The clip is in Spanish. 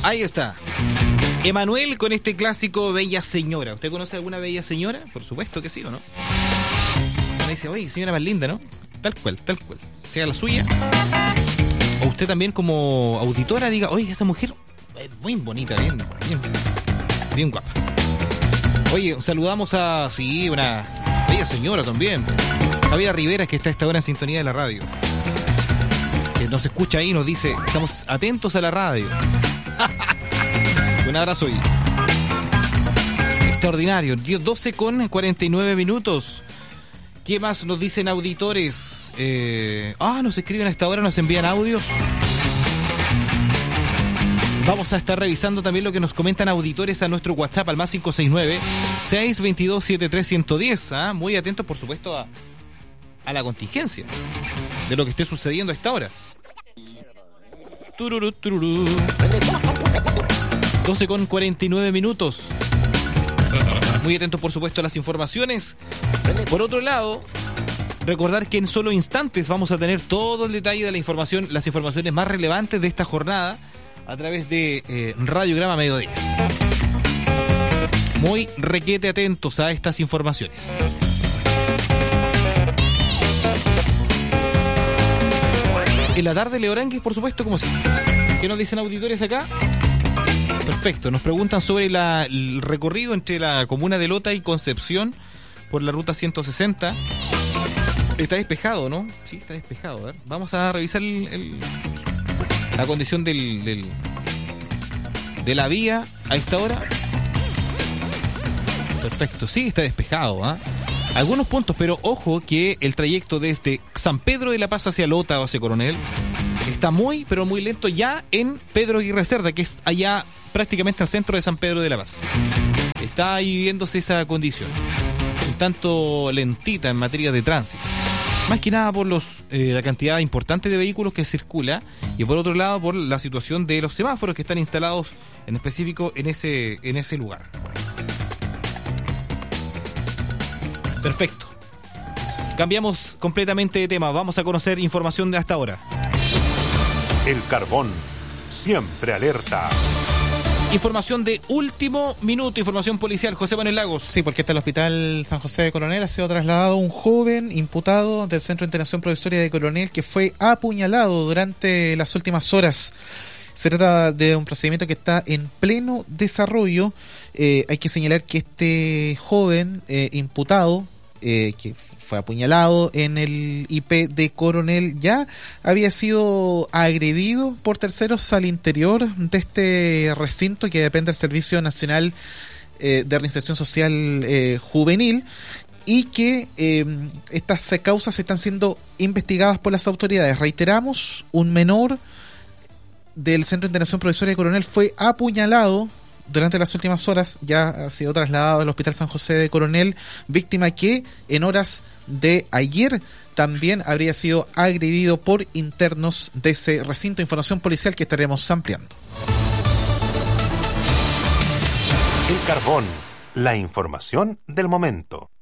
Ahí está. Emanuel con este clásico Bella Señora. ¿Usted conoce alguna Bella Señora? Por supuesto que sí, ¿o no? Me dice, oye, señora más linda, ¿no? Tal cual. Sea la suya. O usted también como auditora diga, oye, esta mujer es muy bonita, bien guapa. Oye, saludamos a, sí, una bella señora también. Javiera Rivera, que está a esta hora en sintonía de la radio. Que nos escucha ahí y nos dice, estamos atentos a la radio. Un abrazo ahí. Extraordinario. 12:49. ¿Qué más nos dicen auditores? Nos escriben a esta hora, nos envían audios. Vamos a estar revisando también lo que nos comentan auditores a nuestro WhatsApp al más 569-622-73110. Muy atentos, por supuesto, a la contingencia de lo que esté sucediendo a esta hora. 12:49. Muy atentos, por supuesto, a las informaciones. Por otro lado, recordar que en solo instantes vamos a tener todo el detalle de la información, las informaciones más relevantes de esta jornada a través de Radiograma Mediodía. Muy requete atentos a estas informaciones. En la tarde, Leorangues, por supuesto, como siempre. ¿Qué nos dicen auditores acá? Perfecto, nos preguntan sobre el recorrido entre la comuna de Lota y Concepción por la ruta 160. Está despejado, ¿no? Sí, está despejado. A ver, vamos a revisar la condición de la vía a esta hora. Perfecto, sí, está despejado, Algunos puntos, pero ojo que el trayecto desde San Pedro de la Paz hacia Lota o hacia Coronel está muy, pero muy lento ya en Pedro Aguirre Cerda, que es allá prácticamente al centro de San Pedro de la Paz. Está ahí viéndose esa condición, un tanto lentita en materia de tránsito. Más que nada por la cantidad importante de vehículos que circula y por otro lado por la situación de los semáforos que están instalados en específico en ese lugar. Perfecto. Cambiamos completamente de tema. Vamos a conocer información de hasta ahora. El Carbón, siempre alerta. Información de último minuto, información policial. José Manuel Lagos. Sí, porque está el Hospital San José de Coronel. Ha sido trasladado un joven imputado del Centro de Internación Provisoria de Coronel que fue apuñalado durante las últimas horas. Se trata de un procedimiento que está en pleno desarrollo. Hay que señalar que este joven imputado, que fue apuñalado en el IP de Coronel, ya había sido agredido por terceros al interior de este recinto que depende del Servicio Nacional de Reinserción Social Juvenil, y que estas causas están siendo investigadas por las autoridades. Reiteramos, un menor del Centro de Internación Provisoria de Coronel fue apuñalado durante las últimas horas, ya ha sido trasladado al Hospital San José de Coronel, víctima que en horas de ayer también habría sido agredido por internos de ese recinto. Información policial que estaremos ampliando. El Carbón, la información del momento.